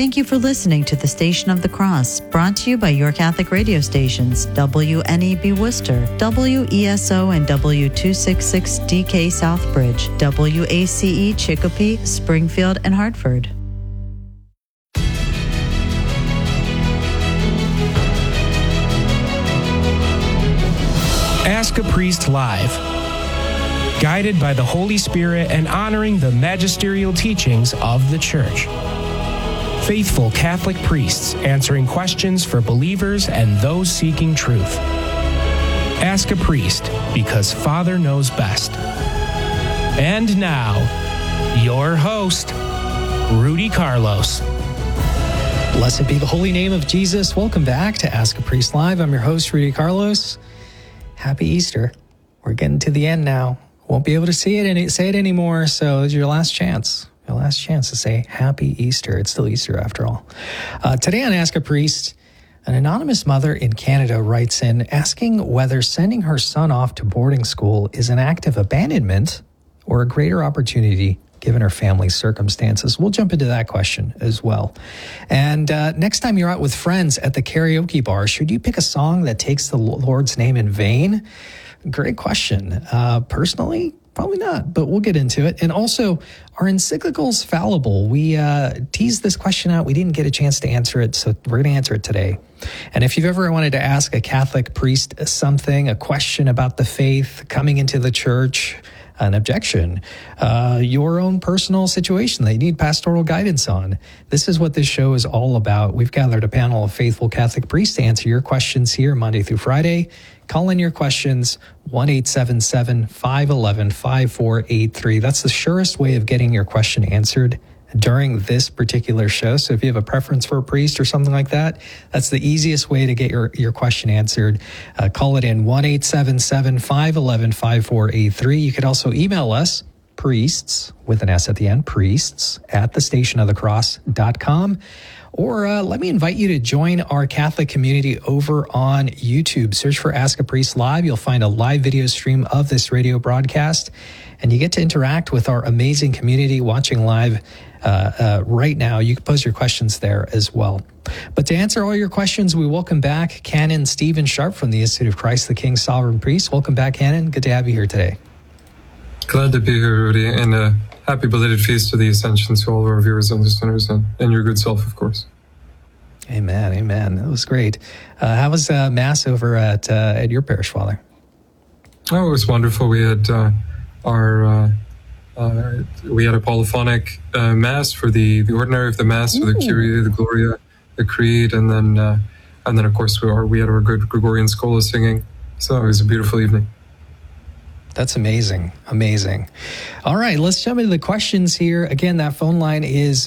Thank you for listening to the Station of the Cross, brought to you by your Catholic radio stations, WNEB Worcester, WESO and W266DK Southbridge, WACE Chicopee, Springfield, and Hartford. Ask a Priest Live. Guided by the Holy Spirit and honoring the magisterial teachings of the Church. Faithful Catholic priests answering questions for believers and those seeking truth. Ask a Priest, because Father knows best. And now, your host, Rudy Carlos. Blessed be the holy name of Jesus. Welcome back to Ask a Priest Live. I'm your host, Rudy Carlos. Happy Easter. We're getting to the end now. Won't be able to say it anymore, so it's your last chance. Your last chance to say Happy Easter. It's still Easter after all. Today on Ask a Priest, an anonymous mother in Canada writes in asking whether sending her son off to boarding school is an act of abandonment or a greater opportunity given her family's circumstances. We'll jump into that question as well. And next time you're out with friends at the karaoke bar, should you pick a song that takes the Lord's name in vain? Great question. Personally, probably not, but we'll get into it. And also, are encyclicals fallible? We teased this question out. We didn't get a chance to answer it, so we're going to answer it today. And if you've ever wanted to ask a Catholic priest something, a question about the faith, coming into the church, an objection, your own personal situation that you need pastoral guidance on, this is what this show is all about. We've gathered a panel of faithful Catholic priests to answer your questions here Monday through Friday. Call in your questions, 1-877-511-5483. That's the surest way of getting your question answered during this particular show. So if you have a preference for a priest or something like that, that's the easiest way to get your question answered. Call it in, 1-877-511-5483. You could also email us, priests, with an S at the end, priests, @thestationofthecross.com. Or let me invite you to join our Catholic community over on YouTube. Search for Ask a Priest Live. You'll find a live video stream of this radio broadcast, and you get to interact with our amazing community watching live right now. You can pose your questions there as well. But to answer all your questions, we welcome back Canon Stephen Sharp from the Institute of Christ the King Sovereign Priest. Welcome back, Canon. Good to have you here today. Glad to be here, Rudy, and happy belated feast of the Ascension to all of our viewers and listeners, and your good self, of course. Amen, amen. That was great. How was Mass over at your parish, Father? Oh, it was wonderful. We had we had a polyphonic Mass for the ordinary of the Mass, for the Kyrie, the Gloria, the Creed, and then of course we had our good Gregorian Schola singing. So it was a beautiful evening. That's amazing. Amazing. All right, let's jump into the questions here. Again, that phone line is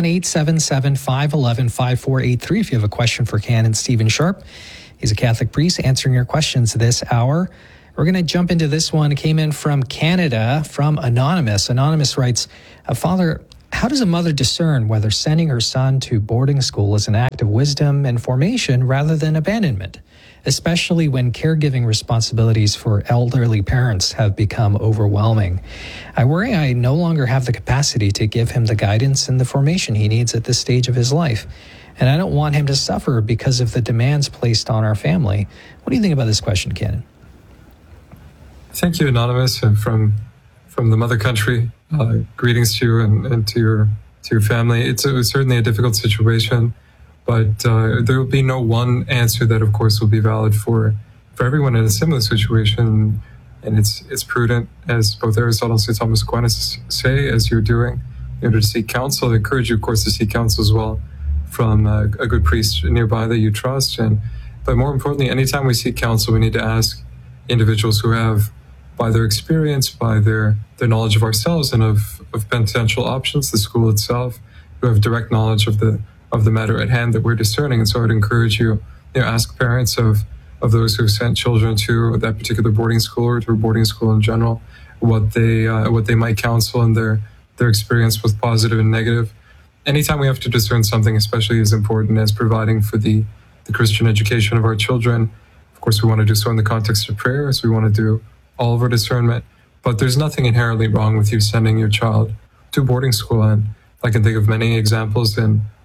1-877-511-5483 if you have a question for Canon Stephen Sharp. He's a Catholic priest answering your questions this hour. We're going to jump into this one. It came in from Canada, from Anonymous. Anonymous writes, Father, how does a mother discern whether sending her son to boarding school is an act of wisdom and formation rather than abandonment, especially when caregiving responsibilities for elderly parents have become overwhelming? I worry I no longer have the capacity to give him the guidance and the formation he needs at this stage of his life, and I don't want him to suffer because of the demands placed on our family. What do you think about this question, Canon? Thank you, Anonymous, and from the mother country. Greetings to you and to your family. It's certainly a difficult situation, but there will be no one answer that, of course, will be valid for everyone in a similar situation. And it's prudent, as both Aristotle and St. Thomas Aquinas say, as you're doing, in order to seek counsel. I encourage you, of course, to seek counsel as well from a good priest nearby that you trust. But more importantly, anytime we seek counsel, we need to ask individuals who have, by their experience, by their knowledge of ourselves and of potential options, the school itself, who have direct knowledge of the matter at hand that we're discerning. And so I'd encourage you, ask parents of those who've sent children to that particular boarding school or to a boarding school in general, what they might counsel and their experience, both positive and negative. Anytime we have to discern something, especially as important as providing for the Christian education of our children, of course, we want to do so in the context of prayer, as we want to do all of our discernment. But there's nothing inherently wrong with you sending your child to boarding school. And I can think of many examples in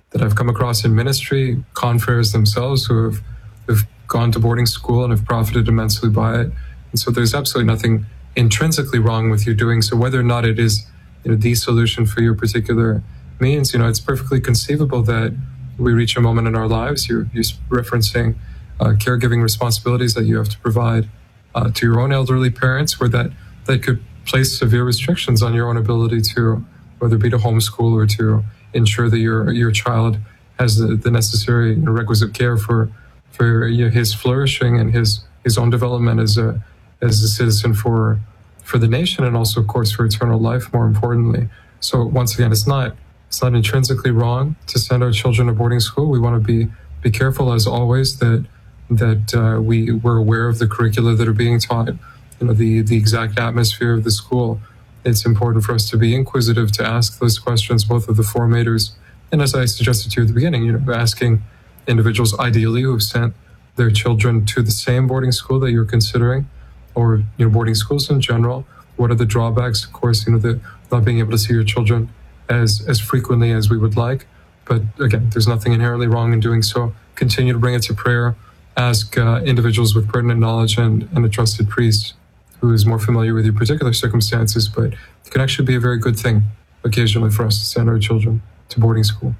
I've come across in ministry, confreres themselves who've gone to boarding school and have profited immensely by it. And so there's absolutely nothing intrinsically wrong with you doing so, whether or not it is the solution for your particular means. It's perfectly conceivable that we reach a moment in our lives, you're referencing caregiving responsibilities that you have to provide to your own elderly parents, where that could place severe restrictions on your own ability to, whether it be to homeschool or to ensure that your child has the necessary requisite care for his flourishing and his own development as a citizen for the nation, and also, of course, for eternal life, more importantly. So once again, it's not intrinsically wrong to send our children to boarding school. We want to be careful, as always, that we're aware of the curricula that are being taught, the exact atmosphere of the school. It's important for us to be inquisitive, to ask those questions, both of the formators, and as I suggested to you at the beginning, asking individuals ideally who have sent their children to the same boarding school that you're considering, or boarding schools in general. What are the drawbacks? Of course, the not being able to see your children as frequently as we would like. But again, there's nothing inherently wrong in doing so. Continue to bring it to prayer. Ask individuals with pertinent knowledge and a trusted priest who is more familiar with your particular circumstances. But it can actually be a very good thing occasionally for us to send our children to boarding school.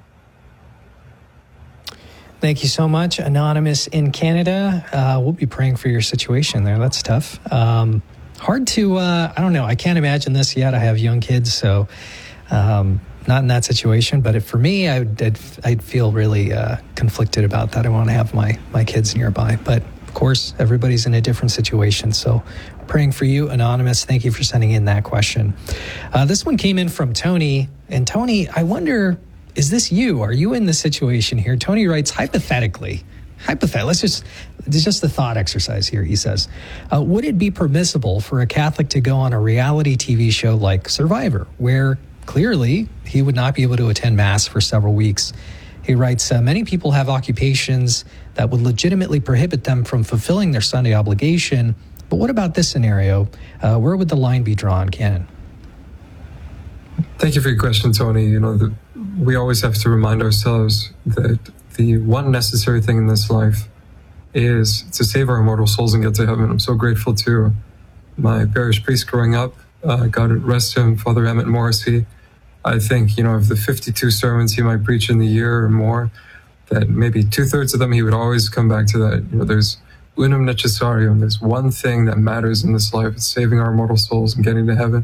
Thank you so much, Anonymous in Canada. We'll be praying for your situation there. That's tough. Hard to, I don't know. I can't imagine this yet. I have young kids, so not in that situation. But for me, I'd feel really conflicted about that. I want to have my kids nearby. But of course, everybody's in a different situation. So praying for you, Anonymous. Thank you for sending in that question. This one came in from Tony. And Tony, I wonder, is this you? Are you in the situation here? Tony writes, hypothetically, let's just the thought exercise here. He says, would it be permissible for a Catholic to go on a reality TV show like Survivor, where clearly he would not be able to attend Mass for several weeks? He writes, many people have occupations that would legitimately prohibit them from fulfilling their Sunday obligation. But what about this scenario? Where would the line be drawn, Canon? Thank you for your question, Tony. We always have to remind ourselves that the one necessary thing in this life is to save our immortal souls and get to heaven. I'm so grateful to my parish priest growing up. God rest him, Father Emmett Morrissey. I think, of the 52 sermons he might preach in the year or more, that maybe 2/3 of them he would always come back to that. There's unum necessarium. There's one thing that matters in this life. It's saving our immortal souls and getting to heaven.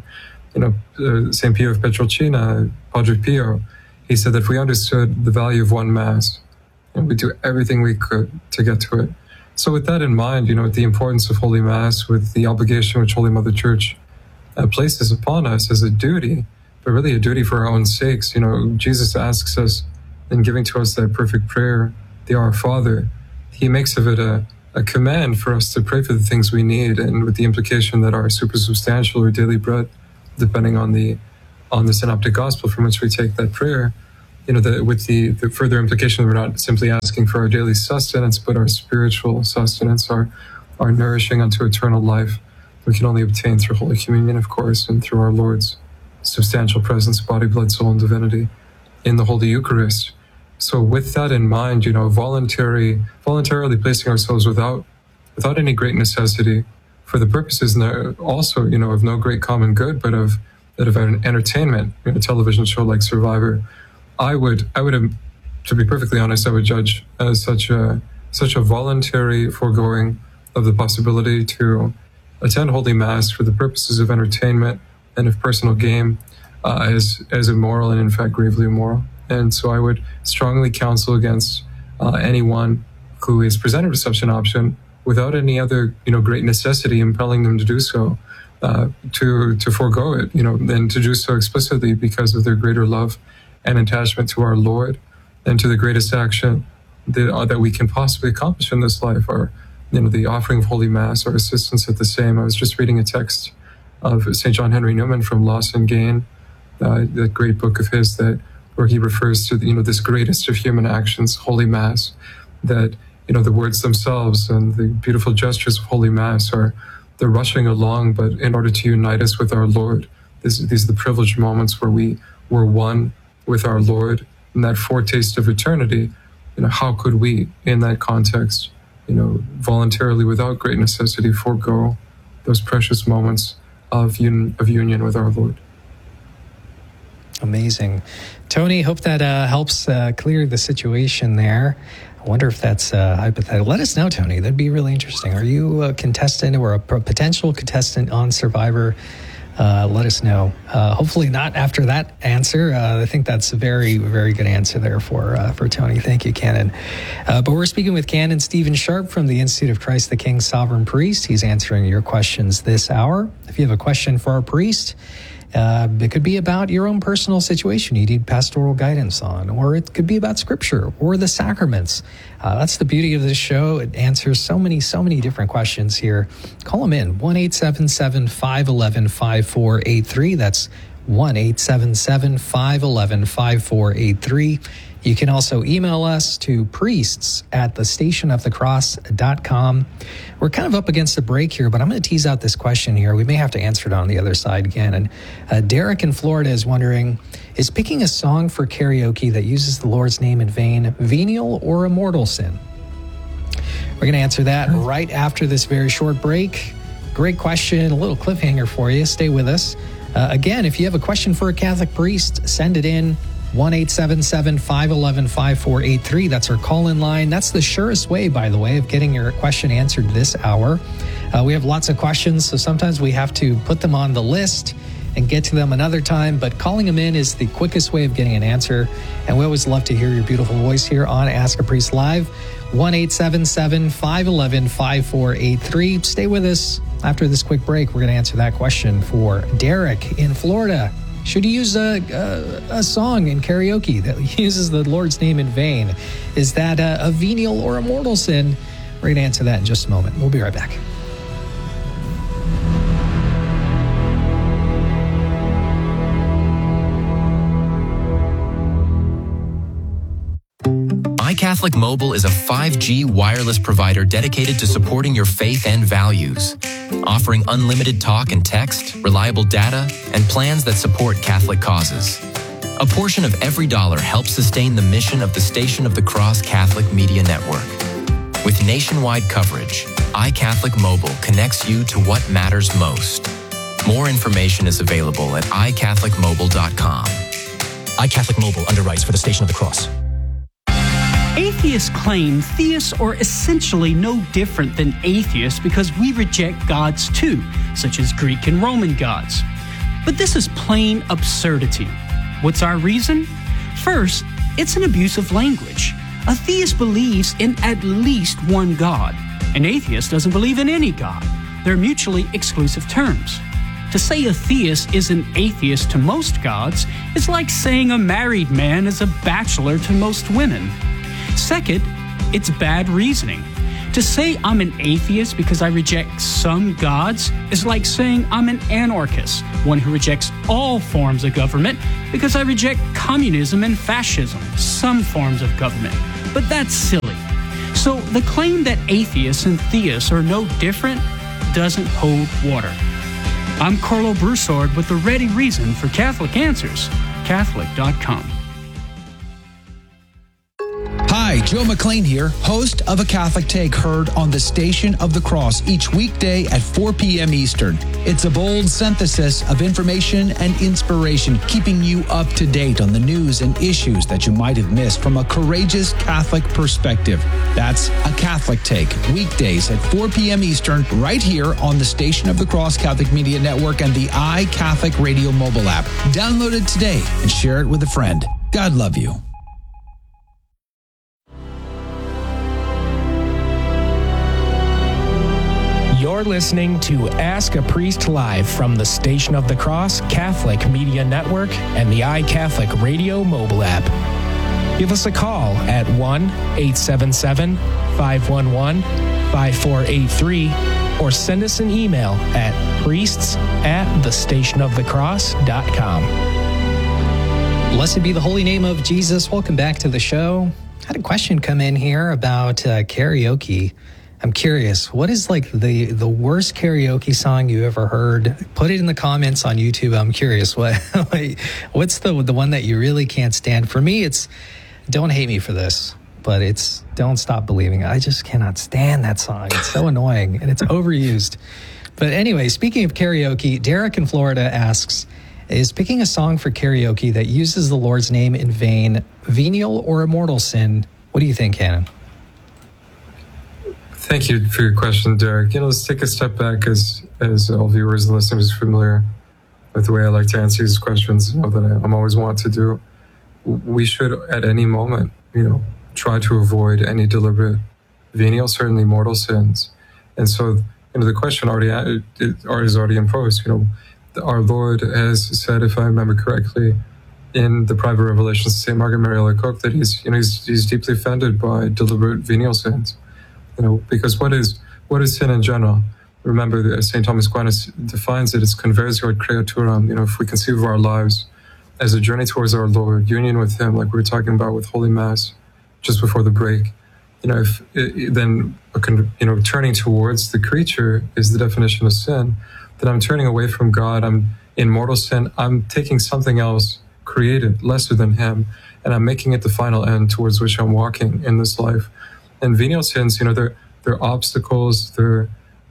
St. Pio of Pietrelcina, Padre Pio, he said that if we understood the value of one Mass, we'd do everything we could to get to it. So with that in mind, with the importance of Holy Mass, with the obligation which Holy Mother Church places upon us as a duty, but really a duty for our own sakes. Jesus asks us, in giving to us that perfect prayer, the Our Father, he makes of it a command for us to pray for the things we need, and with the implication that our supersubstantial or daily bread, depending on the Synoptic Gospel from which we take that prayer, with the further implication that we're not simply asking for our daily sustenance, but our spiritual sustenance, our nourishing unto eternal life, we can only obtain through Holy Communion, of course, and through our Lord's substantial presence, body, blood, soul, and divinity in the Holy Eucharist. So with that in mind, voluntarily placing ourselves without any great necessity for the purposes also, of no great common good, but of an entertainment, a television show like Survivor, I would, to be perfectly honest, I would judge as such a voluntary foregoing of the possibility to attend Holy Mass for the purposes of entertainment and of personal gain as immoral and in fact gravely immoral. And so I would strongly counsel against anyone who is presented with such an option without any other, great necessity impelling them to do so, to forego it, and to do so explicitly because of their greater love and attachment to our Lord and to the greatest action that we can possibly accomplish in this life, or the offering of Holy Mass, our assistance at the same. I was just reading a text of St. John Henry Newman from Loss and Gain, that great book of his where he refers to this greatest of human actions, Holy Mass, that the words themselves and the beautiful gestures of Holy Mass they're rushing along, but in order to unite us with our Lord, these are the privileged moments where we're one with our Lord and that foretaste of eternity, how could we, in that context, voluntarily, without great necessity, forego those precious moments of union with our Lord? Amazing. Tony, hope that helps clear the situation there. I wonder if that's hypothetical. Let us know, Tony. That'd be really interesting. Are you a contestant or a potential contestant on Survivor? Let us know. Hopefully not after that answer. I think that's a very, very good answer there for Tony. Thank you, Canon. But we're speaking with Canon Stephen Sharp from the Institute of Christ the King Sovereign Priest. He's answering your questions this hour. If you have a question for our priest, it could be about your own personal situation you need pastoral guidance on, or it could be about Scripture or the sacraments. That's the beauty of this show. It answers so many different questions here. Call them in, 1-877-511-5483. That's 1-877-511-5483. You can also email us to priests@thestationofthecross.com. We're kind of up against a break here, but I'm going to tease out this question here. We may have to answer it on the other side again. And Derek in Florida is wondering, is picking a song for karaoke that uses the Lord's name in vain venial or a mortal sin? We're going to answer that right after this very short break. Great question, a little cliffhanger for you. Stay with us. Again, if you have a question for a Catholic priest, send it in. 1-877-511-5483. That's our call-in line. That's the surest way, by the way, of getting your question answered this hour. We have lots of questions, so sometimes we have to put them on the list and get to them another time, but calling them in is the quickest way of getting an answer, and we always love to hear your beautiful voice here on Ask a Priest Live. 1-877-511-5483. Stay with us. After this quick break, we're going to answer that question for Derek in Florida. Should you use a song in karaoke that uses the Lord's name in vain? Is that a venial or a mortal sin? We're going to answer that in just a moment. We'll be right back. iCatholic Mobile is a 5G wireless provider dedicated to supporting your faith and values, offering unlimited talk and text, reliable data, and plans that support Catholic causes. A portion of every dollar helps sustain the mission of the Station of the Cross Catholic Media Network. With nationwide coverage, iCatholic Mobile connects you to what matters most. More information is available at iCatholicMobile.com. iCatholic Mobile underwrites for the Station of the Cross. Atheists claim theists are essentially no different than atheists because we reject gods too, such as Greek and Roman gods. But this is plain absurdity. What's our reason? First, it's an abuse of language. A theist believes in at least one God. An atheist doesn't believe in any God. They're mutually exclusive terms. To say a theist is an atheist to most gods is like saying a married man is a bachelor to most women. Second, it's bad reasoning. To say I'm an atheist because I reject some gods is like saying I'm an anarchist, one who rejects all forms of government because I reject communism and fascism, some forms of government. But that's silly. So the claim that atheists and theists are no different doesn't hold water. I'm Carlo Broussard with the ready reason for Catholic Answers, Catholic.com. Hi, Joe McLean here, host of A Catholic Take, heard on the Station of the Cross each weekday at 4 p.m. Eastern. It's a bold synthesis of information and inspiration, keeping you up to date on the news and issues that you might have missed from a courageous Catholic perspective. That's A Catholic Take, weekdays at 4 p.m. Eastern, right here on the Station of the Cross Catholic Media Network and the iCatholic Radio mobile app. Download it today and share it with a friend. God love you. You're listening to Ask a Priest Live from the Station of the Cross Catholic Media Network and the iCatholic Radio mobile app. Give us a call at 1-877-511-5483 or send us an email at priests@thestationofthecross.com. Blessed be the holy name of Jesus. Welcome back to the show. I had a question come in here about karaoke. I'm curious, what is like the worst karaoke song you ever heard? Put it in the comments on YouTube. I'm curious, what's the one that you really can't stand? For me, it's, don't hate me for this, but it's Don't Stop Believing. I just cannot stand that song. It's so annoying and it's overused. But anyway, speaking of karaoke, Derek in Florida asks, is picking a song for karaoke that uses the Lord's name in vain venial or a mortal sin? What do you think, Hannon? Thank you for your question, Derek. Let's take a step back as all viewers and listeners are familiar with the way I like to answer these questions, that I'm always want to do. We should, at any moment, try to avoid any deliberate venial, certainly mortal sins. And so, the question is already imposed. Our Lord has said, if I remember correctly, in the private revelations of St. Margaret Mary Alacoque, that he's deeply offended by deliberate venial sins. Because what is sin in general? Remember that St. Thomas Aquinas defines it as conversio ad creaturam. If we conceive of our lives as a journey towards our Lord, union with Him, like we were talking about with Holy Mass just before the break, then turning towards the creature is the definition of sin. That I'm turning away from God. I'm in mortal sin. I'm taking something else created, lesser than Him, and I'm making it the final end towards which I'm walking in this life. And venial sins, they're obstacles, they're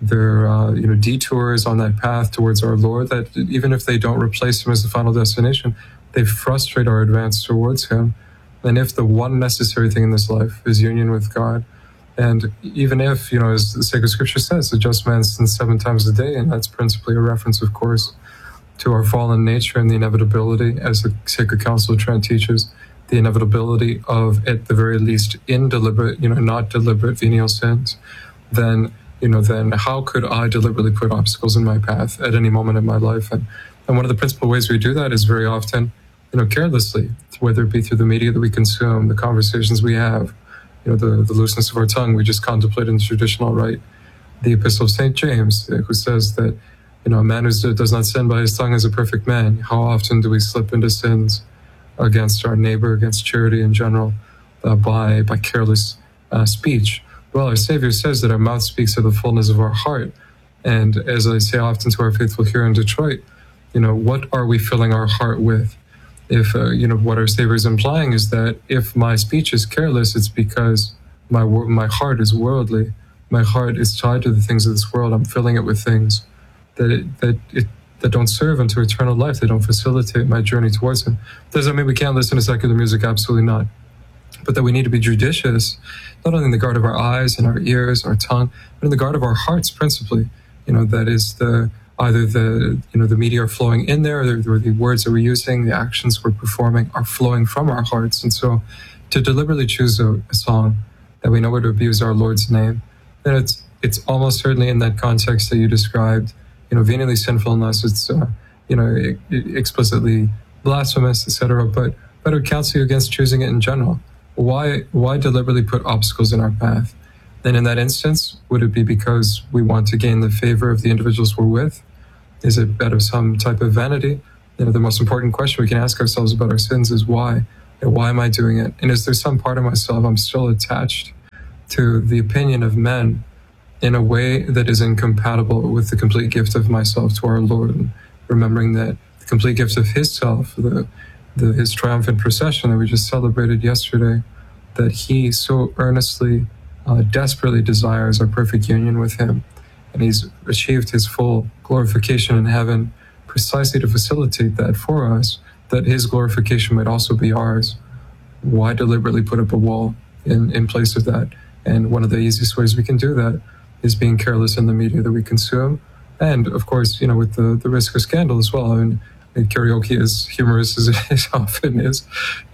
detours on that path towards our Lord, that even if they don't replace Him as the final destination, they frustrate our advance towards Him. And if the one necessary thing in this life is union with God, and even if, as the sacred scripture says, the just man sins 7 times a day, and that's principally a reference, of course, to our fallen nature and the inevitability, as the Sacred Council of Trent teaches, the inevitability of, at the very least, indeliberate, not deliberate venial sins, then how could I deliberately put obstacles in my path at any moment in my life? And one of the principal ways we do that is very often, carelessly, whether it be through the media that we consume, the conversations we have, the looseness of our tongue. We just contemplate in the traditional rite the Epistle of St. James, who says that, a man who does not sin by his tongue is a perfect man. How often do we slip into sins against our neighbor, against charity in general, by careless speech? Well, our Savior says that our mouth speaks of the fullness of our heart. And as I say often to our faithful here in Detroit, what are we filling our heart with? If, what our Savior is implying is that if my speech is careless, it's because my heart is worldly. My heart is tied to the things of this world. I'm filling it with things that don't serve unto eternal life. They don't facilitate my journey towards Him. Does that mean we can't listen to secular music? Absolutely not. But that we need to be judicious, not only in the guard of our eyes and our ears, our tongue, but in the guard of our hearts, principally. That is either the media are flowing in there, or the words that we're using, the actions we're performing are flowing from our hearts. And so to deliberately choose a song that we know would abuse our Lord's name, then it's almost certainly in that context that you described, venially sinful unless it's, explicitly blasphemous, etc. But I would counsel you against choosing it in general. Why deliberately put obstacles in our path? Then in that instance, would it be because we want to gain the favor of the individuals we're with? Is it out of some type of vanity? The most important question we can ask ourselves about our sins is why? And why am I doing it? And is there some part of myself I'm still attached to the opinion of men in a way that is incompatible with the complete gift of myself to our Lord? And remembering that the complete gift of His self, His triumphant procession that we just celebrated yesterday, that He so earnestly, desperately desires our perfect union with Him. And He's achieved His full glorification in heaven precisely to facilitate that for us, that His glorification might also be ours. Why deliberately put up a wall in place of that? And one of the easiest ways we can do that is being careless in the media that we consume. And of course, with the risk of scandal as well. I mean, karaoke, as humorous as it often is,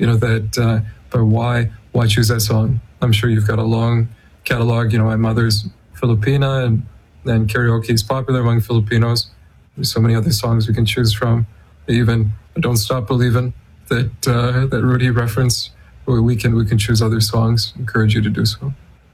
but why choose that song? I'm sure you've got a long catalog. My mother's Filipina, and karaoke is popular among Filipinos. There's so many other songs we can choose from. Even Don't Stop Believing that Rudy referenced. We can choose other songs. Encourage you to do so.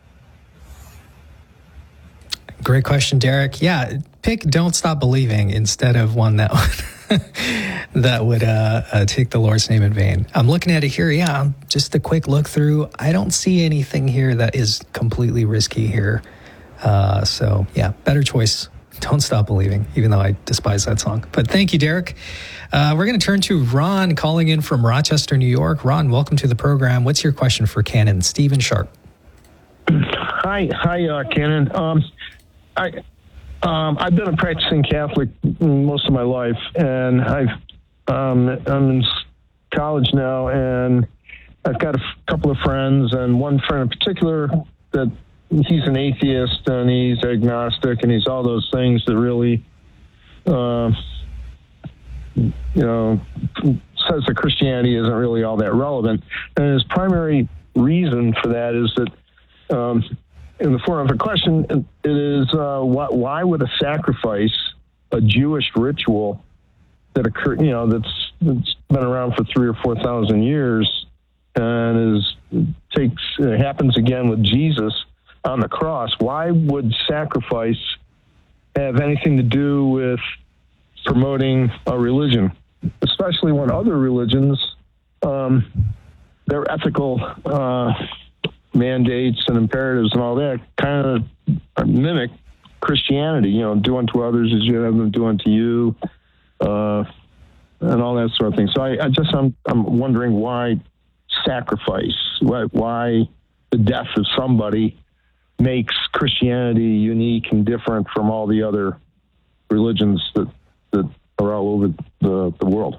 Great question, Derek. Yeah, pick Don't Stop Believing instead of one that would take the Lord's name in vain. I'm looking at it here. Yeah, just a quick look through. I don't see anything here that is completely risky here. So yeah, better choice. Don't Stop Believing, even though I despise that song. But thank you, Derek. We're going to turn to Ron calling in from Rochester, New York. Ron, welcome to the program. What's your question for Canon Stephen Sharp? Hi, Canon. I've been a practicing Catholic most of my life, and I'm in college now, and I've got a couple of friends, and one friend in particular that he's an atheist and he's agnostic and he's all those things that really, says that Christianity isn't really all that relevant. And his primary reason for that is that, in the form of a question, it is why would a sacrifice, a Jewish ritual that occurred, that's been around for 3,000 or 4,000 years, and happens again with Jesus on the cross. Why would sacrifice have anything to do with promoting a religion, especially when other religions, their ethical mandates and imperatives and all that kind of mimic Christianity? Do unto others as you have them do unto you, and all that sort of thing. So I'm wondering why sacrifice, why the death of somebody makes Christianity unique and different from all the other religions that are all over the world.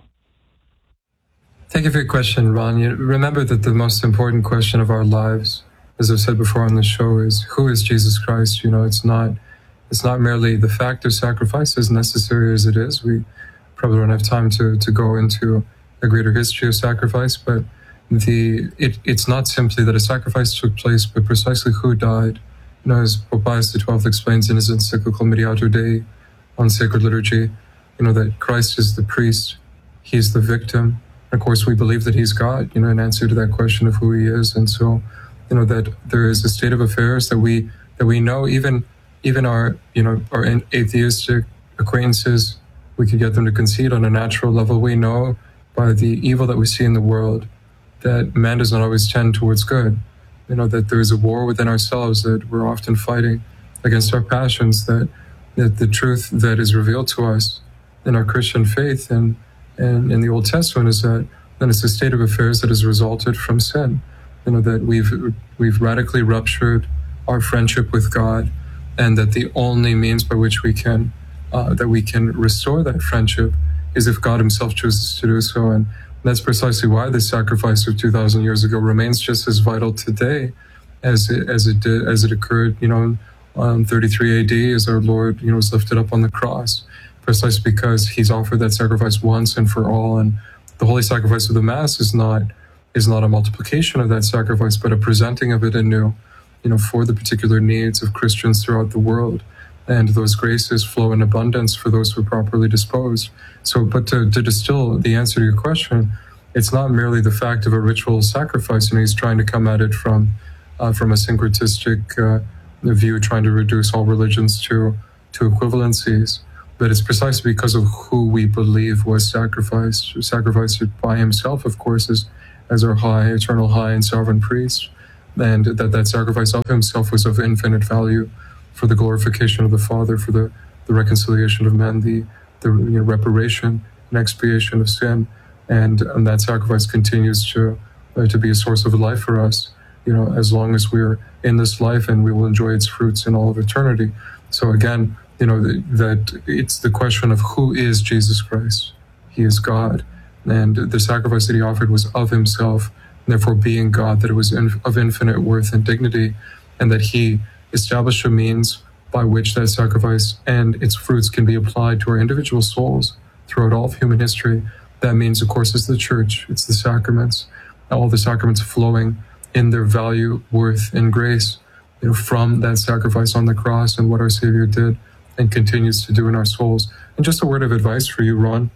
Thank you for your question, Ron. Remember that the most important question of our lives, as I've said before on the show, is who is Jesus Christ? It's not merely the fact of sacrifice, as necessary as it is. We probably don't have time to go into a greater history of sacrifice, but it's not simply that a sacrifice took place, but precisely who died. As Pope Pius XII explains in his encyclical Mediator Dei on sacred liturgy, that Christ is the priest, he's the victim. And of course, we believe that he's God, in answer to that question of who he is. And so, that there is a state of affairs that we know, even our atheistic acquaintances, we could get them to concede on a natural level. We know by the evil that we see in the world that man does not always tend towards good. That there is a war within ourselves, that we're often fighting against our passions, that the truth that is revealed to us in our Christian faith and in the Old Testament is that it's a state of affairs that has resulted from sin. That we've radically ruptured our friendship with God, and that the only means by which we can restore that friendship is if God himself chooses to do so. And that's precisely why the sacrifice of 2,000 years ago remains just as vital today as it occurred, on 33 AD, as our Lord, was lifted up on the cross, precisely because he's offered that sacrifice once and for all. And the holy sacrifice of the Mass is not a multiplication of that sacrifice, but a presenting of it anew, for the particular needs of Christians throughout the world. And those graces flow in abundance for those who are properly disposed. So, but to distill the answer to your question, it's not merely the fact of a ritual sacrifice, he's trying to come at it from a syncretistic view, trying to reduce all religions to equivalencies. But it's precisely because of who we believe was sacrificed by himself, of course, as our high, eternal high and sovereign priest, and that sacrifice of himself was of infinite value for the glorification of the Father, for the reconciliation of men, the reparation and expiation of sin, and that sacrifice continues to be a source of life for us, as long as we're in this life, and we will enjoy its fruits in all of eternity. So again, that it's the question of who is Jesus Christ. He is God, and the sacrifice that he offered was of himself, and therefore being God, that it was of infinite worth and dignity, and that he established a means by which that sacrifice and its fruits can be applied to our individual souls throughout all of human history. That means, of course, is the Church. It's the sacraments, all the sacraments flowing in their value, worth, and grace, from that sacrifice on the cross and what our Savior did and continues to do in our souls. And just a word of advice for you, Ron.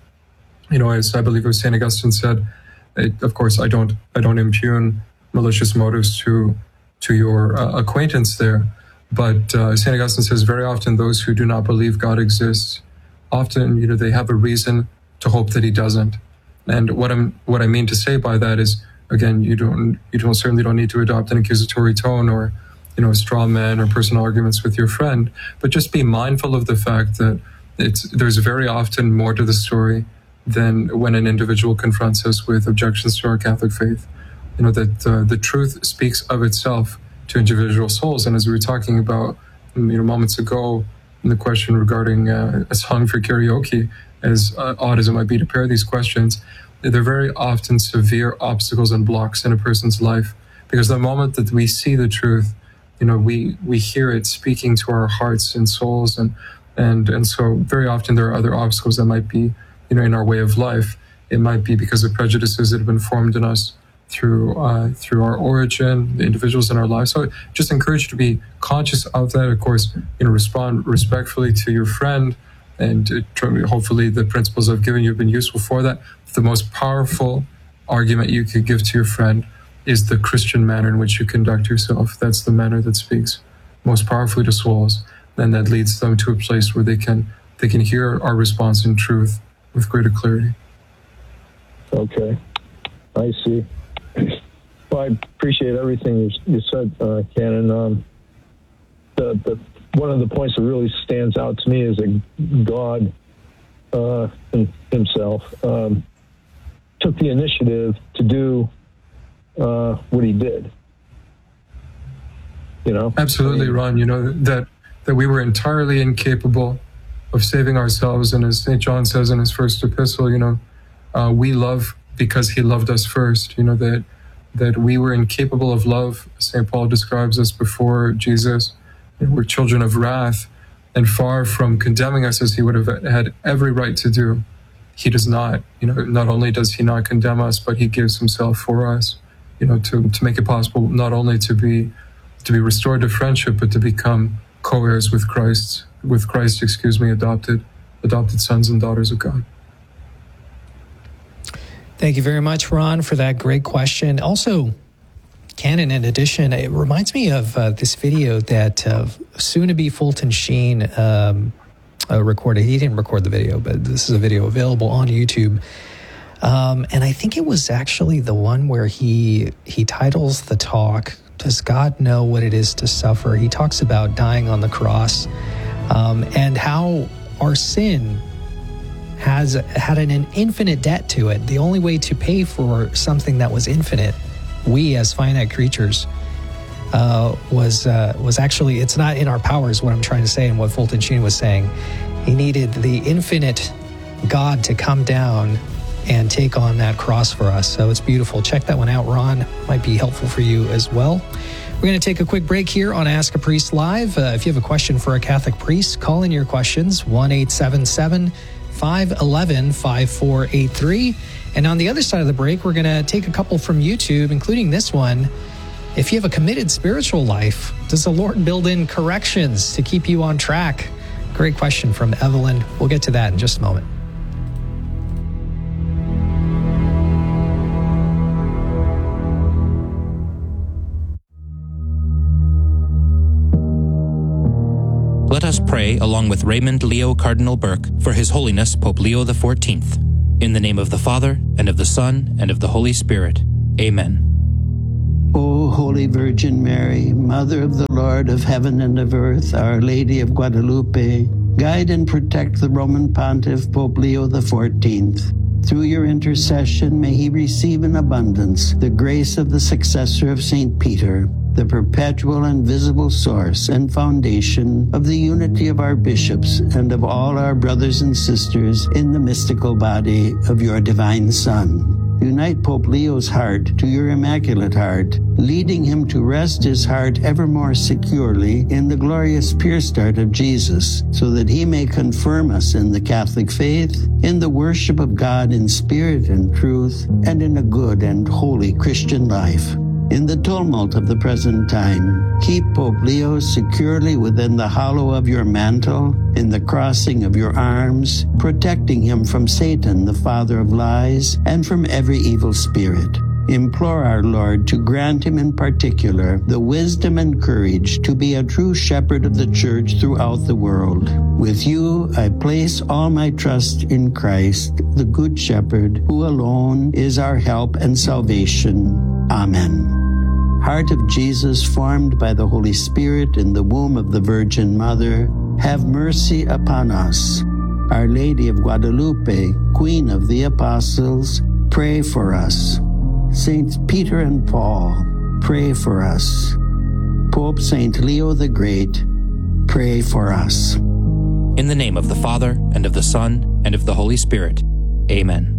As I believe St. Augustine said, of course, I don't impugn malicious motives to your acquaintance there. But St. Augustine says very often those who do not believe God exists, often, they have a reason to hope that he doesn't. And what I mean to say by that is, again, you certainly don't need to adopt an accusatory tone or straw men or personal arguments with your friend, but just be mindful of the fact that there's very often more to the story than when an individual confronts us with objections to our Catholic faith. That the truth speaks of itself to individual souls. And as we were talking about, moments ago, in the question regarding a song for karaoke, as odd as it might be to pair these questions, they're very often severe obstacles and blocks in a person's life, because the moment that we see the truth, we hear it speaking to our hearts and souls, and so very often there are other obstacles that might be, in our way of life. It might be because of prejudices that have been formed in us through our origin, the individuals in our lives. So just encourage you to be conscious of that. Of course, respond respectfully to your friend, and hopefully the principles I've given you have been useful for that. The most powerful argument you could give to your friend is the Christian manner in which you conduct yourself. That's the manner that speaks most powerfully to souls, and that leads them to a place where they can hear our response in truth with greater clarity. Okay, I see. Well, I appreciate everything you said, Canon. The one of the points that really stands out to me is that God himself took the initiative to do what he did. Absolutely, Ron. That we were entirely incapable of saving ourselves, and as St. John says in his first epistle, we love because he loved us first. That we were incapable of love. St. Paul describes us before Jesus. We're children of wrath, and far from condemning us as he would have had every right to do, he does not. Not only does he not condemn us, but he gives himself for us, to make it possible not only to be restored to friendship, but to become co-heirs with Christ, adopted sons and daughters of God. Thank you very much, Ron, for that great question. Also, Canon, in addition, it reminds me of this video that soon-to-be Fulton Sheen recorded. He didn't record the video, but this is a video available on YouTube. And I think it was actually the one where he titles the talk, "Does God Know What It Is to Suffer?" He talks about dying on the cross and how our sin had an infinite debt to it. The only way to pay for something that was infinite, we as finite creatures, was actually, it's not in our powers, what I'm trying to say, and what Fulton Sheen was saying. He needed the infinite God to come down and take on that cross for us. So it's beautiful. Check that one out, Ron. Might be helpful for you as well. We're going to take a quick break here on Ask a Priest Live. If you have a question for a Catholic priest, call in your questions, 1-877-511-5483. And on the other side of the break, we're going to take a couple from YouTube, including this one. If you have a committed spiritual life, does the Lord build in corrections to keep you on track? Great question from Evelyn. We'll get to that in just a moment. Let us pray along with Raymond Leo Cardinal Burke for His Holiness Pope Leo XIV. In the name of the Father, and of the Son, and of the Holy Spirit. Amen. O Holy Virgin Mary, Mother of the Lord of heaven and of earth, Our Lady of Guadalupe, guide and protect the Roman Pontiff Pope Leo XIV. Through your intercession, may he receive in abundance the grace of the successor of St. Peter, the perpetual and visible source and foundation of the unity of our bishops and of all our brothers and sisters in the mystical body of your divine Son. Unite Pope Leo's heart to your Immaculate Heart, leading him to rest his heart ever more securely in the glorious pure start of Jesus, so that he may confirm us in the Catholic faith, in the worship of God in spirit and truth, and in a good and holy Christian life. In the tumult of the present time, keep Pope Leo securely within the hollow of your mantle, in the crossing of your arms, protecting him from Satan, the father of lies, and from every evil spirit. Implore our Lord to grant him in particular the wisdom and courage to be a true shepherd of the Church throughout the world. With you, I place all my trust in Christ, the Good Shepherd, who alone is our help and salvation. Amen. Heart of Jesus, formed by the Holy Spirit in the womb of the Virgin Mother, have mercy upon us. Our Lady of Guadalupe, Queen of the Apostles, pray for us. Saints Peter and Paul, pray for us. Pope Saint Leo the Great, pray for us. In the name of the Father, and of the Son, and of the Holy Spirit. Amen.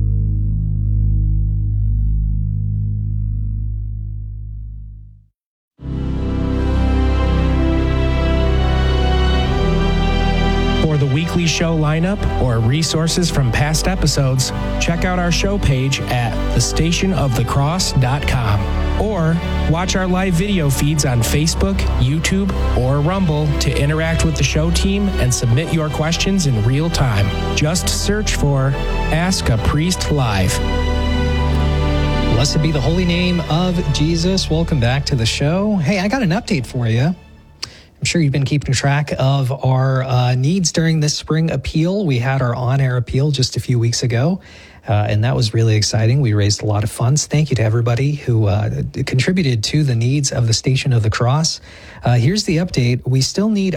For the weekly show lineup or resources from past episodes, check out our show page at thestationofthecross.com or watch our live video feeds on Facebook, YouTube, or Rumble to interact with the show team and submit your questions in real time. Just search for Ask a Priest Live. Blessed be the holy name of Jesus. Welcome back to the show. Hey, I got an update for you. I'm sure you've been keeping track of our needs during this spring appeal. We had our on-air appeal just a few weeks ago, and that was really exciting. We raised a lot of funds. Thank you to everybody who contributed to the needs of the Station of the Cross. Here's the update. We still need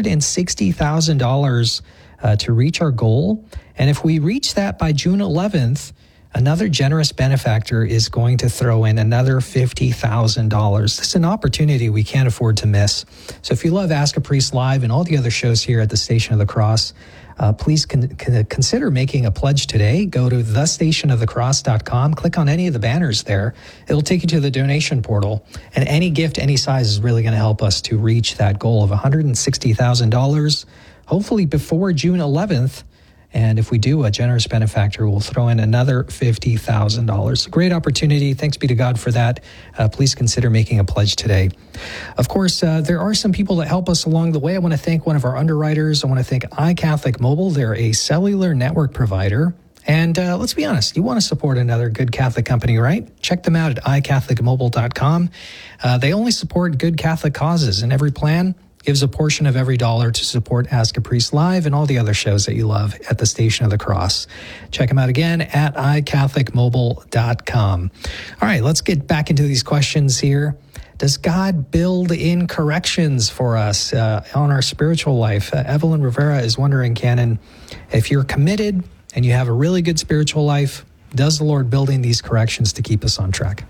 $160,000 to reach our goal, and if we reach that by June 11th, another generous benefactor is going to throw in another $50,000. This is an opportunity we can't afford to miss. So if you love Ask a Priest Live and all the other shows here at the Station of the Cross, please consider making a pledge today. Go to thestationofthecross.com, click on any of the banners there. It'll take you to the donation portal. And any gift, any size is really going to help us to reach that goal of $160,000, hopefully before June 11th. And if we do, a generous benefactor will throw in another $50,000. Great opportunity. Thanks be to God for that. Please consider making a pledge today. Of course, there are some people that help us along the way. I want to thank one of our underwriters. I want to thank iCatholic Mobile. They're a cellular network provider. And let's be honest, you want to support another good Catholic company, right? Check them out at iCatholicMobile.com. They only support good Catholic causes, and every plan gives a portion of every dollar to support Ask a Priest Live and all the other shows that you love at the Station of the Cross. Check them out again at iCatholicMobile.com. All right, let's get back into these questions here. Does God build in corrections for us on our spiritual life? Evelyn Rivera is wondering, Canon, if you're committed and you have a really good spiritual life, does the Lord build in these corrections to keep us on track?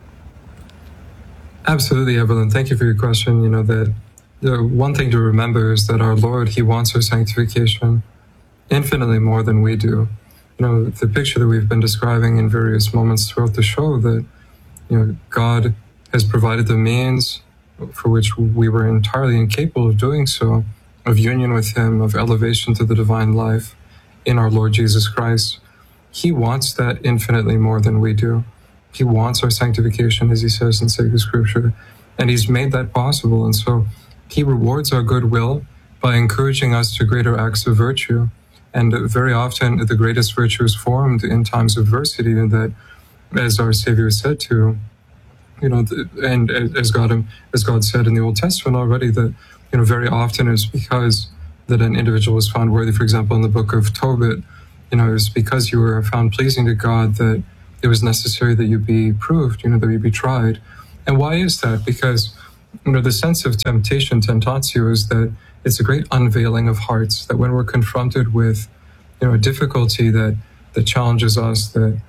Absolutely, Evelyn. Thank you for your question. You know, that the one thing to remember is that our Lord, He wants our sanctification infinitely more than we do. You know, the picture that we've been describing in various moments throughout the show, that, you know, God has provided the means for which we were entirely incapable of doing so, of union with Him, of elevation to the divine life in our Lord Jesus Christ. He wants that infinitely more than we do. He wants our sanctification, as He says in sacred scripture, and He's made that possible. And so He rewards our goodwill by encouraging us to greater acts of virtue. And very often the greatest virtue is formed in times of adversity, and that, as our Savior said to, you know, and as God said in the Old Testament already, that, you know, very often it's because that an individual was found worthy. For example, in the book of Tobit, you know, it's because you were found pleasing to God that it was necessary that you be proved, you know, that you be tried. And why is that? Because, you know, the sense of temptation, tentatio, is that it's a great unveiling of hearts, that when we're confronted with, you know, a difficulty that challenges us, that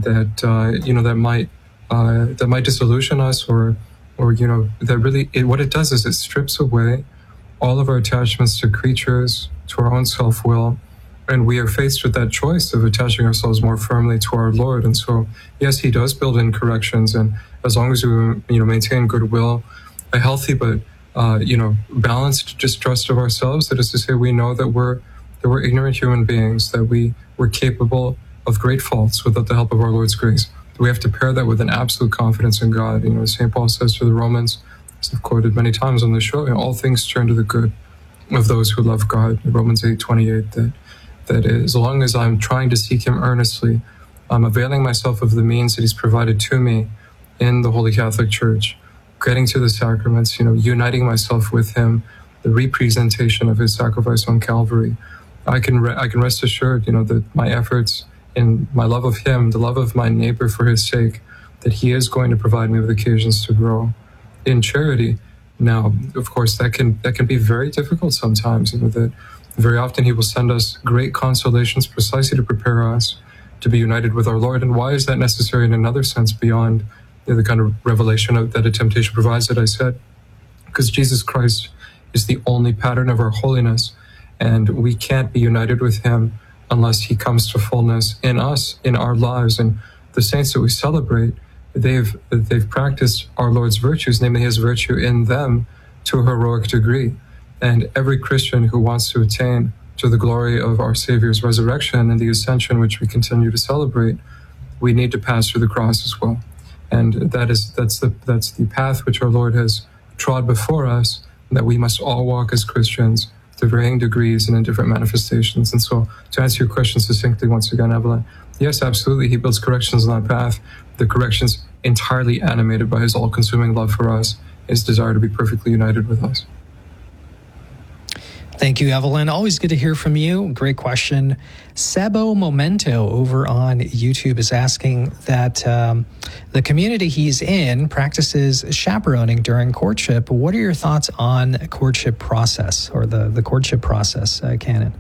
might disillusion us, or you know, that really, what it does is it strips away all of our attachments to creatures, to our own self-will, and we are faced with that choice of attaching ourselves more firmly to our Lord. And so, yes, He does build in corrections, and as long as we, you know, maintain goodwill, a healthy but balanced distrust of ourselves, that is to say, we know that we're ignorant human beings, that we're capable of great faults without the help of our Lord's grace. We have to pair that with an absolute confidence in God. You know, St. Paul says to the Romans, as I've quoted many times on the show, you know, all things turn to the good of those who love God. Romans 8:28. That as long as I'm trying to seek Him earnestly, I'm availing myself of the means that He's provided to me in the Holy Catholic Church, getting to the sacraments, you know, uniting myself with Him, the representation of His sacrifice on Calvary. I can rest assured, you know, that my efforts in my love of Him, the love of my neighbor for His sake, that he is going to provide me with occasions to grow in charity. Now, of course, that can be very difficult sometimes, that very often he will send us great consolations precisely to prepare us to be united with our Lord. And why is that necessary in another sense beyond the kind of revelation that a temptation provides that I said? Because Jesus Christ is the only pattern of our holiness, and we can't be united with him unless he comes to fullness in us, in our lives. And the saints that we celebrate, they've practiced our Lord's virtues, namely his virtue in them, to a heroic degree. And every Christian who wants to attain to the glory of our Savior's resurrection and the ascension, which we continue to celebrate, we need to pass through the cross as well. And that's the path which our Lord has trod before us, that we must all walk as Christians to varying degrees and in different manifestations. And so, to answer your question succinctly once again, Evelyn, yes, absolutely, he builds corrections on that path. The corrections entirely animated by his all-consuming love for us, his desire to be perfectly united with us. Thank you, Evelyn. Always good to hear from you. Great question. Sebo Momento over on YouTube is asking that the community he's in practices chaperoning during courtship. What are your thoughts on courtship process, or the courtship process, Canon?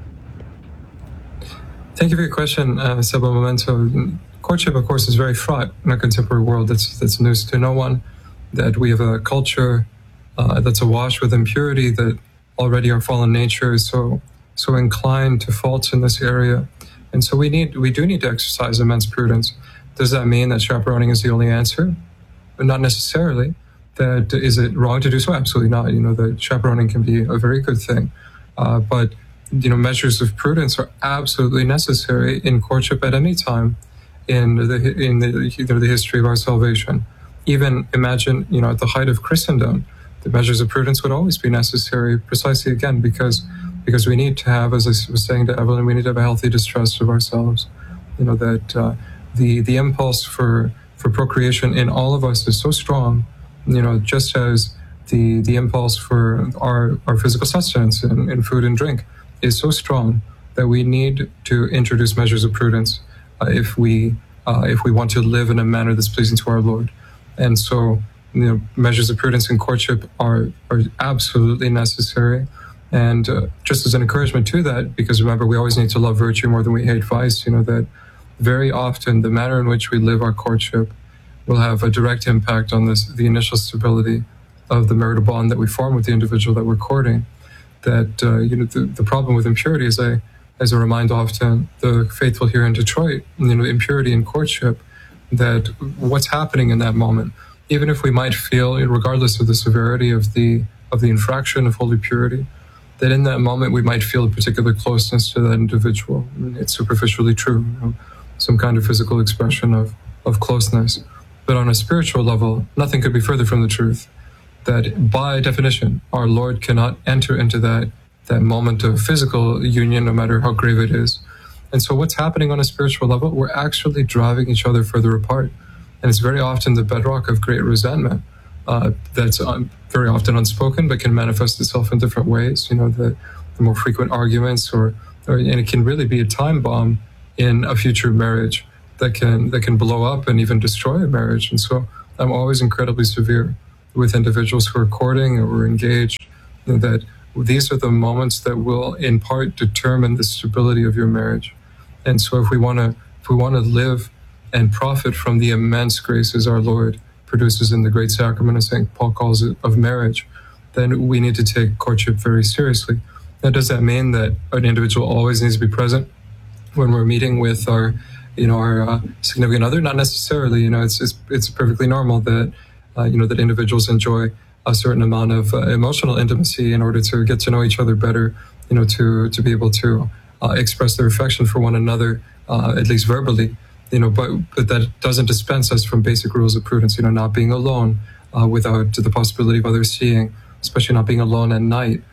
Thank you for your question, Sebo Momento. Courtship, of course, is very fraught in our contemporary world. That's news to no one. That we have a culture that's awash with impurity, that already our fallen nature is so inclined to faults in this area. And so we do need to exercise immense prudence. Does that mean that chaperoning is the only answer? But not necessarily. That is it wrong to do so? Absolutely not. That chaperoning can be a very good thing. But measures of prudence are absolutely necessary in courtship at any time in the history of our salvation. Even imagine, at the height of Christendom, the measures of prudence would always be necessary, precisely again because we need to have, as I was saying to Evelyn, we need to have a healthy distrust of ourselves. That the impulse for procreation in all of us is so strong, just as the impulse for our physical sustenance in food and drink is so strong, that we need to introduce measures of prudence if we want to live in a manner that's pleasing to our Lord. And so, measures of prudence in courtship are absolutely necessary. And just as an encouragement to that, because remember, we always need to love virtue more than we hate vice, that very often the manner in which we live our courtship will have a direct impact on the initial stability of the marital bond that we form with the individual that we're courting. That, the problem with impurity, as I remind often the faithful here in Detroit, impurity in courtship, that what's happening in that moment, even if we might feel, regardless of the severity of the infraction of holy purity, that in that moment we might feel a particular closeness to that individual. It's superficially true, some kind of physical expression of closeness. But on a spiritual level, nothing could be further from the truth. That by definition, our Lord cannot enter into that moment of physical union, no matter how grave it is. And so what's happening on a spiritual level? We're actually driving each other further apart. And it's very often the bedrock of great resentment that's very often unspoken, but can manifest itself in different ways. The more frequent arguments, and it can really be a time bomb in a future marriage that can blow up and even destroy a marriage. And so I'm always incredibly severe with individuals who are courting or who are engaged, that these are the moments that will in part determine the stability of your marriage. And so if we want to live and profit from the immense graces our Lord produces in the great sacrament, as St. Paul calls it, of marriage, then we need to take courtship very seriously. Now, does that mean that an individual always needs to be present when we're meeting with our significant other? Not necessarily. It's perfectly normal that that individuals enjoy a certain amount of emotional intimacy in order to get to know each other better. To be able to express their affection for one another, at least verbally. But that doesn't dispense us from basic rules of prudence. Not being alone without the possibility of others seeing, especially not being alone at night.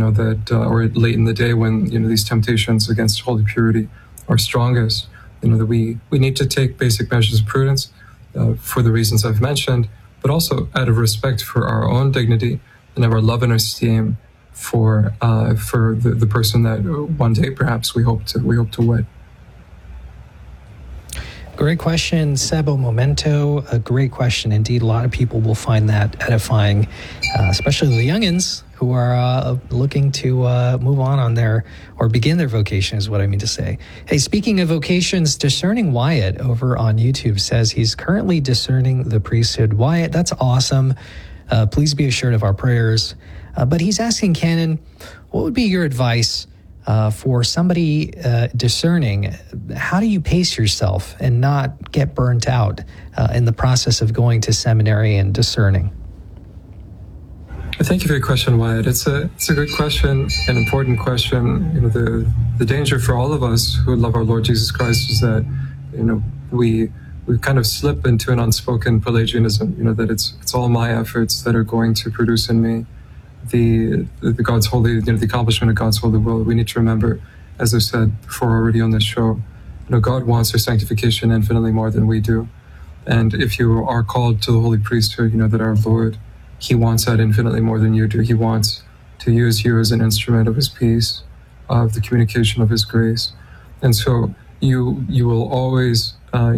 Or late in the day when these temptations against holy purity are strongest. That we need to take basic measures of prudence for the reasons I've mentioned, but also out of respect for our own dignity and of our love and esteem for the person that one day perhaps we hope to wed. Great question, Sebo Momento. A great question indeed. A lot of people will find that edifying, especially the youngins who are looking to move on their, or begin their vocation is what I mean to say. Hey, speaking of vocations, Discerning Wyatt over on YouTube says he's currently discerning the priesthood. Wyatt, that's awesome. Please be assured of our prayers. But he's asking, Canon, what would be your advice for somebody discerning? How do you pace yourself and not get burnt out in the process of going to seminary and discerning? Thank you for your question, Wyatt. It's a good question, an important question. You know, the danger for all of us who love our Lord Jesus Christ is that, you know, we kind of slip into an unspoken Pelagianism. You know, that it's all my efforts that are going to produce in me the God's holy, you know, the accomplishment of God's holy will. We need to remember, as I've said before already on this show, you know, God wants our sanctification infinitely more than we do. And if you are called to the holy priesthood, you know that our Lord, He wants that infinitely more than you do. He wants to use you as an instrument of His peace, of the communication of His grace. And so you will always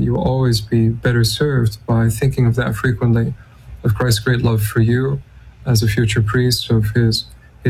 be better served by thinking of that frequently, of Christ's great love for you as a future priest, of his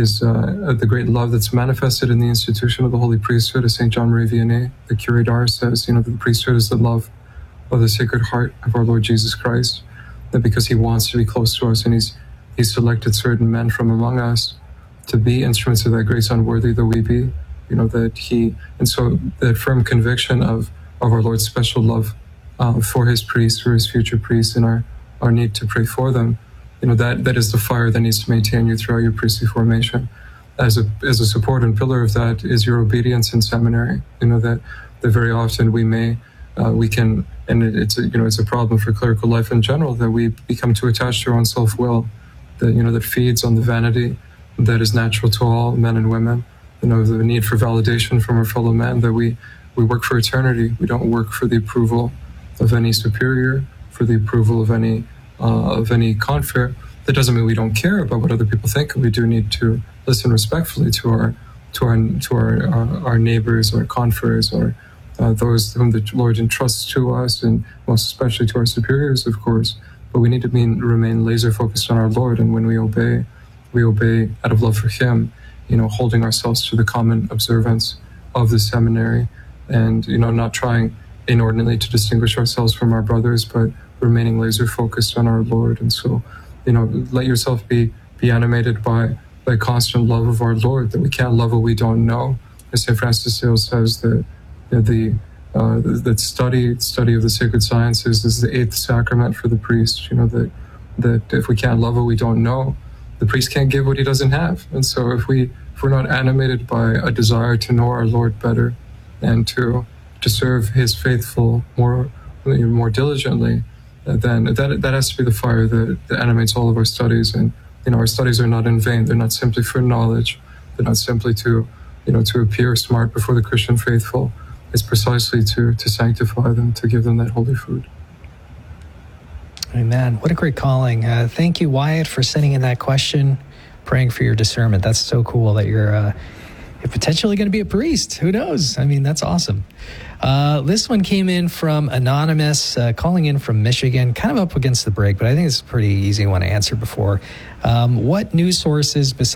the great love that's manifested in the institution of the holy priesthood. As St. John Marie Vianney, the Curé d'Ars, says, you know, the priesthood is the love of the Sacred Heart of our Lord Jesus Christ. That because He wants to be close to us, and He's selected certain men from among us to be instruments of that grace, unworthy though we be, you know, and so that firm conviction of our Lord's special love for His priests, for His future priests, and our need to pray for them, you know, that is the fire that needs to maintain you throughout your priestly formation. As a support and pillar of that is your obedience in seminary. You know, that very often we can, and it's a problem for clerical life in general, that we become too attached to our own self-will, that feeds on the vanity that is natural to all men and women, you know, the need for validation from our fellow men, that we work for eternity. We don't work for the approval of any superior, for the approval of any confrere. That doesn't mean we don't care about what other people think. We do need to listen respectfully to our neighbors, our confreres, or those whom the Lord entrusts to us, and most especially to our superiors, of course. But we need to remain laser focused on our Lord, and when we obey out of love for Him, you know, holding ourselves to the common observance of the seminary, and, you know, not trying inordinately to distinguish ourselves from our brothers, but remaining laser focused on our Lord. And so, you know, let yourself be animated by constant love of our Lord, that we can't love what we don't know. As St. Francis de Sales says, that that study of the sacred sciences is the eighth sacrament for the priest. You know, that if we can't love what we don't know, the priest can't give what he doesn't have. And so if we're not animated by a desire to know our Lord better and to serve His faithful more diligently, then that has to be the fire that animates all of our studies. And, you know, our studies are not in vain. They're not simply for knowledge. They're not simply to appear smart before the Christian faithful. It's precisely to sanctify them, to give them that holy food. Amen. What a great calling. Thank you, Wyatt, for sending in that question, praying for your discernment. That's so cool that you're potentially going to be a priest. Who knows? I mean, that's awesome. This one came in from Anonymous, calling in from Michigan, kind of up against the break, but I think it's a pretty easy one to answer before. What news sources besides